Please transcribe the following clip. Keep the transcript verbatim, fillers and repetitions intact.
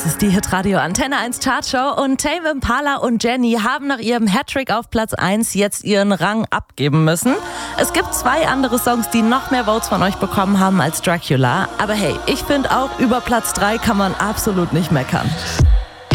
Das ist die Hitradio Antenne eins Chartshow und Tame Impala und Jenny haben nach ihrem Hattrick auf Platz eins jetzt ihren Rang abgeben müssen. Es gibt zwei andere Songs, die noch mehr Votes von euch bekommen haben als Dracula. Aber hey, ich finde auch, über Platz drei kann man absolut nicht meckern.